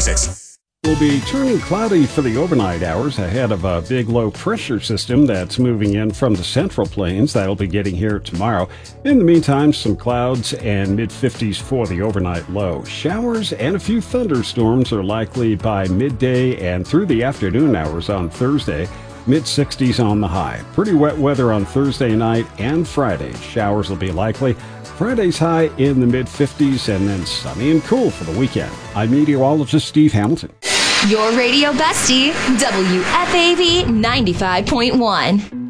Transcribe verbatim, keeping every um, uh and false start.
twenty-six. Will be turning cloudy for the overnight hours ahead of a big low pressure system that's moving in from the central plains. That'll be getting here tomorrow. In the meantime, some clouds and mid fifties for the overnight low. Showers and a few thunderstorms are likely by midday and through the afternoon hours on Thursday. mid sixties on the high. Pretty wet weather on Thursday night and Friday. Showers will be likely. Friday's high in the mid fifties and then sunny and cool for the weekend. I'm meteorologist Steve Hamilton. Your radio bestie, W F A V ninety-five point one.